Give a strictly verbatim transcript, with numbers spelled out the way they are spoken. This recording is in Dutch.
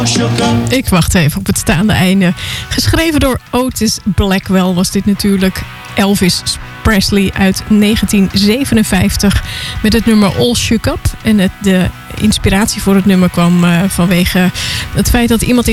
Ik wacht even op het staande einde. Geschreven door Otis Blackwell was dit natuurlijk. Elvis Presley uit negentien zevenenvijftig met het nummer All Shook Up. En het, de inspiratie voor het nummer kwam uh, vanwege het feit dat iemand in